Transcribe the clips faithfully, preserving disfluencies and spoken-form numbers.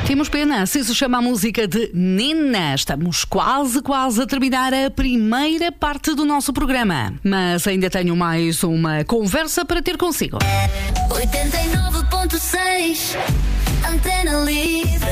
Temos pena, assim se chama a música de Nena. Estamos quase, quase a terminar a primeira parte do nosso programa. Mas ainda tenho mais uma conversa para ter consigo. oitenta e nove ponto seis Antena Livre.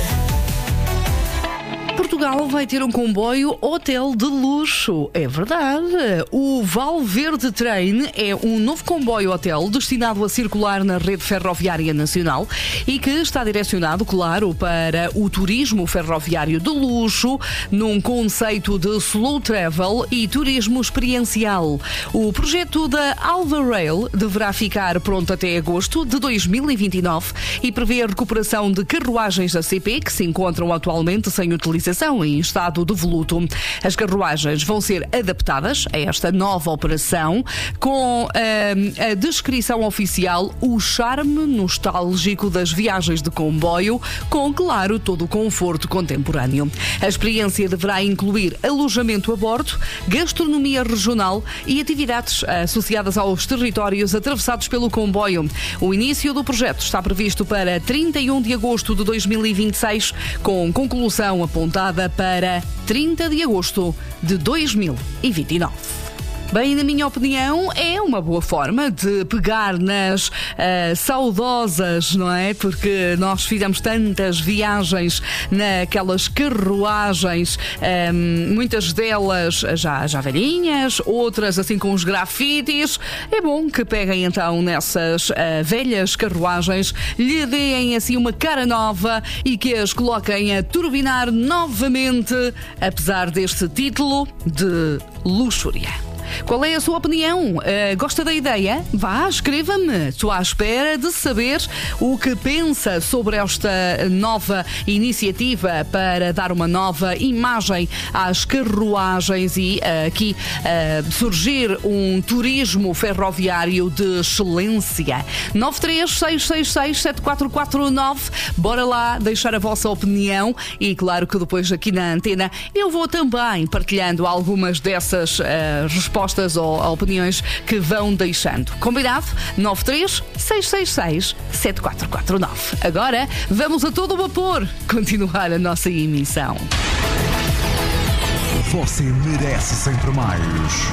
Portugal vai ter um comboio hotel de luxo. É verdade. O Valverde Train é um novo comboio hotel destinado a circular na rede ferroviária nacional e que está direcionado, claro, para o turismo ferroviário de luxo, num conceito de slow travel e turismo experiencial. O projeto da Alva Rail deverá ficar pronto até agosto de dois mil e vinte e nove e prevê a recuperação de carruagens da C P que se encontram atualmente sem utilização em estado devoluto. As carruagens vão ser adaptadas a esta nova operação com uh, a descrição oficial, o charme nostálgico das viagens de comboio, com, claro, todo o conforto contemporâneo. A experiência deverá incluir alojamento a bordo, gastronomia regional e atividades associadas aos territórios atravessados pelo comboio. O início do projeto está previsto para trinta e um de agosto de dois mil e vinte e seis, com conclusão apontada para trinta de agosto de dois mil e vinte e nove. Bem, na minha opinião, é uma boa forma de pegar nas uh, saudosas, não é? Porque nós fizemos tantas viagens naquelas carruagens, um, muitas delas já, já velhinhas, outras assim com os grafites. É bom que peguem então nessas uh, velhas carruagens, lhe deem assim uma cara nova e que as coloquem a turbinar novamente, apesar deste título de luxúria. Qual é a sua opinião? Uh, gosta da ideia? Vá, escreva-me. Estou à espera de saber o que pensa sobre esta nova iniciativa para dar uma nova imagem às carruagens e uh, aqui uh, surgir um turismo ferroviário de excelência. nove três seis seis seis sete quatro quatro nove. Bora lá deixar a vossa opinião e claro que depois aqui na antena eu vou também partilhando algumas dessas uh, respostas respostas ou opiniões que vão deixando. Combinado? nove três seis seis seis sete quatro quatro nove. Agora vamos a todo vapor continuar a nossa emissão. Você merece sempre mais.